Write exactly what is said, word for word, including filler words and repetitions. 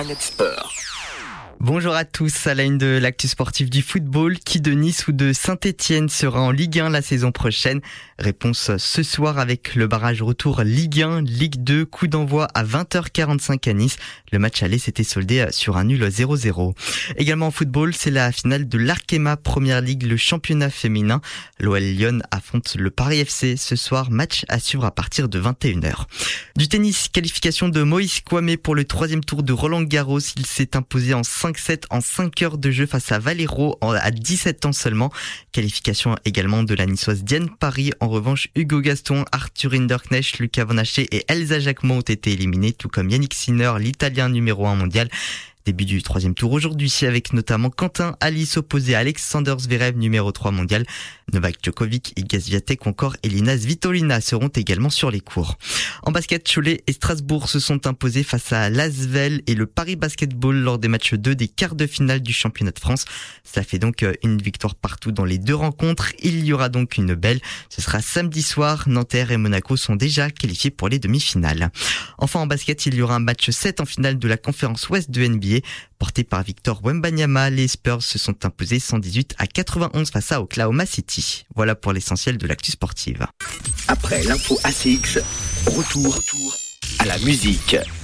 Planète Sport. Bonjour à tous, à la une de l'actu sportif du football. Qui de Nice ou de Saint-Etienne sera en Ligue un la saison prochaine? Réponse ce soir avec le barrage retour Ligue un, Ligue deux, coup d'envoi à vingt heures quarante-cinq à Nice. Le match aller s'était soldé sur un nul zéro zéro. Également en football, c'est la finale de l'Arkema Première Ligue, le championnat féminin. L'O L Lyon affronte le Paris F C ce soir, match à suivre à partir de vingt et une heures. Du tennis, qualification de Moïse Kouamé pour le troisième tour de Roland Garros. Il s'est imposé en cinq sept en cinq heures de jeu face à Valero à dix-sept ans seulement. Qualification également de la niçoise Diane Paris. En revanche, Hugo Gaston, Arthur Hinderknecht, Lucas Van Haché et Elsa Jacquemont ont été éliminés, tout comme Yannick Sinner, l'Italien numéro un mondial. Début du troisième tour aujourd'hui avec notamment Quentin Alice opposé à Alexander Zverev numéro trois mondial. Novak Djokovic, Iga Swiatek ou encore Elina Svitolina seront également sur les cours. En basket, Cholet et Strasbourg se sont imposés face à l'Asvel et le Paris Basketball lors des matchs deux des quarts de finale du championnat de France. Ça fait donc une victoire partout dans les deux rencontres. Il y aura donc une belle. Ce sera samedi soir. Nanterre et Monaco sont déjà qualifiés pour les demi-finales. Enfin en basket, il y aura un match sept en finale de la conférence Ouest de N B A. Porté par Victor Wembanyama, les Spurs se sont imposés cent dix-huit à quatre-vingt-onze face à Oklahoma City. Voilà pour l'essentiel de l'actu sportive. Après l'info A C X, retour, retour à la musique.